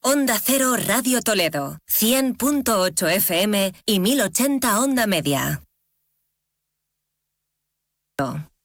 Onda Cero Radio Toledo, 100.8 FM y 1080 Onda Media.